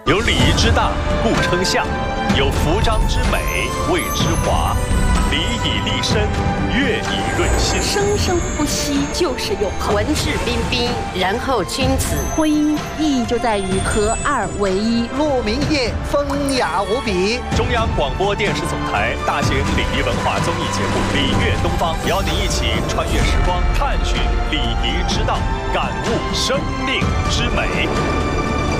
有礼仪之大，故称相；有服装之美，谓之华。礼以立身，乐以润心。 生生不息，就是永恒。 文质彬彬，然后君子。 婚姻意义就在于合二为一。 鹿鸣夜，风雅无比。 中央广播电视总台大型礼仪文化综艺节目《礼乐东方》，邀您一起穿越时光，探寻礼仪之道，感悟生命之美。